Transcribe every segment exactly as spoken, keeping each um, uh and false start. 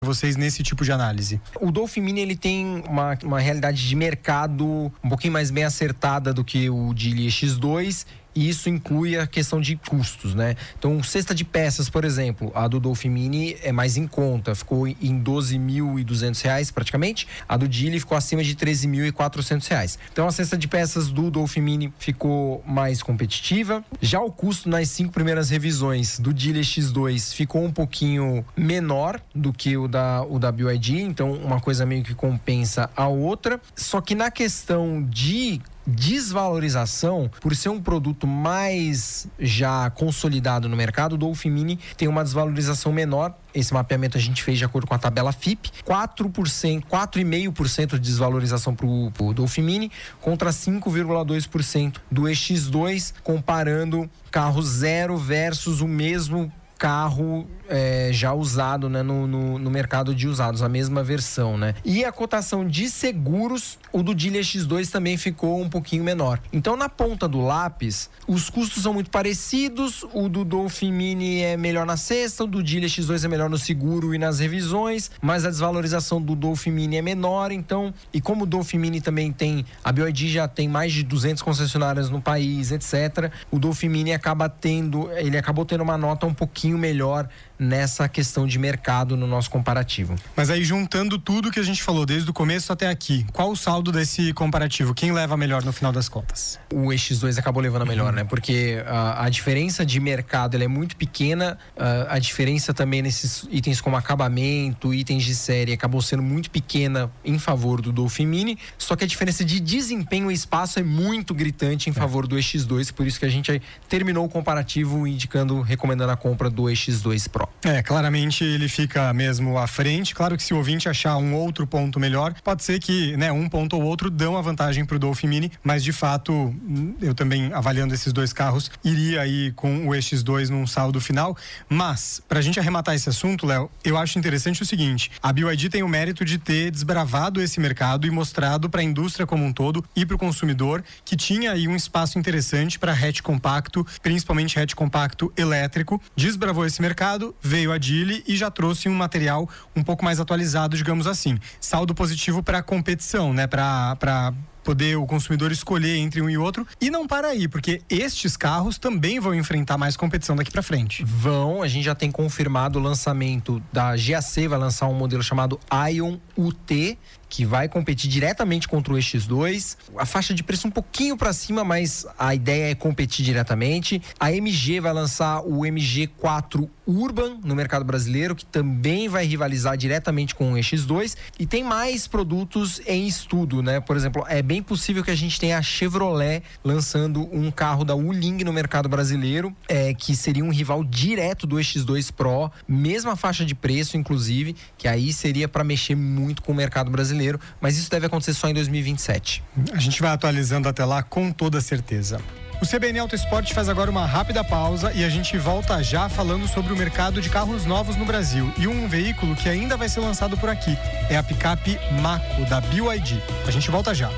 vocês nesse tipo de análise? O Dolphin Mini ele tem uma, uma realidade de mercado um pouquinho mais bem acertada do que o Geely E X dois. E isso inclui a questão de custos, né? Então, cesta de peças, por exemplo, a do Dolphin Mini é mais em conta, ficou em doze mil e duzentos reais praticamente. A do Geely ficou acima de treze mil e quatrocentos reais. Então, a cesta de peças do Dolphin Mini ficou mais competitiva. Já o custo nas cinco primeiras revisões do Geely E X dois ficou um pouquinho menor do que o da, o da B Y D, então uma coisa meio que compensa a outra. Só que na questão de desvalorização, por ser um produto mais já consolidado no mercado, o Dolphin Mini tem uma desvalorização menor. Esse mapeamento a gente fez de acordo com a tabela F I P, quatro por cento, quatro vírgula cinco por cento de desvalorização para o Dolphin Mini contra cinco vírgula dois por cento do E X dois, comparando carro zero versus o mesmo carro é, já usado, né, no, no, no mercado de usados, a mesma versão, né? E a cotação de seguros, o do Geely E X dois também ficou um pouquinho menor. Então, na ponta do lápis, os custos são muito parecidos, o do Dolphin Mini é melhor na cesta, o do Geely E X dois é melhor no seguro e nas revisões, mas a desvalorização do Dolphin Mini é menor, então, e como o Dolphin Mini também tem, a B Y D já tem mais de duzentas concessionárias no país, etcétera, o Dolphin Mini acaba tendo, ele acabou tendo uma nota um pouquinho melhor nessa questão de mercado no nosso comparativo. Mas aí, juntando tudo que a gente falou desde o começo até aqui, qual o saldo desse comparativo? Quem leva melhor no final das contas? O E X dois acabou levando a melhor, uhum. né? Porque a, a diferença de mercado ela é muito pequena, a, a diferença também nesses itens como acabamento, itens de série, acabou sendo muito pequena em favor do Dolphin Mini, só que a diferença de desempenho e espaço é muito gritante em é. favor do E X dois, por isso que a gente terminou o comparativo indicando, recomendando a compra do E X dois Pro. É, claramente ele fica mesmo à frente. Claro que se o ouvinte achar um outro ponto melhor, pode ser que, né, um ponto ou outro dão a vantagem pro Dolphin Mini, mas de fato, eu também avaliando esses dois carros, iria aí com o E X dois num saldo final. Mas, pra gente arrematar esse assunto, Léo, eu acho interessante o seguinte: a B Y D tem o mérito de ter desbravado esse mercado e mostrado pra indústria como um todo e pro consumidor que tinha aí um espaço interessante para hatch compacto, principalmente hatch compacto elétrico. Desbravou esse mercado, veio a Geely e já trouxe um material um pouco mais atualizado, digamos assim. Saldo positivo para a competição, né? Para para poder o consumidor escolher entre um e outro, e não para aí, porque estes carros também vão enfrentar mais competição daqui para frente. Vão, a gente já tem confirmado o lançamento da G A C, vai lançar um modelo chamado Ion U T, que vai competir diretamente contra o E X dois. A faixa de preço um pouquinho para cima, mas a ideia é competir diretamente. A M G vai lançar o M G quatro Urban no mercado brasileiro, que também vai rivalizar diretamente com o E X dois. E tem mais produtos em estudo, né? Por exemplo, é bem possível que a gente tenha a Chevrolet lançando um carro da Wuling no mercado brasileiro, é, que seria um rival direto do E X dois Pro, mesma faixa de preço, inclusive, que aí seria para mexer muito com o mercado brasileiro, mas isso deve acontecer só em dois mil e vinte e sete. A gente vai atualizando até lá com toda certeza. O C B N Auto Esporte faz agora uma rápida pausa e a gente volta já falando sobre o mercado de carros novos no Brasil e um veículo que ainda vai ser lançado por aqui. É a picape Mako da B Y D. A gente volta já.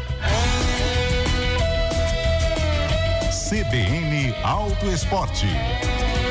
C B N Auto Esporte.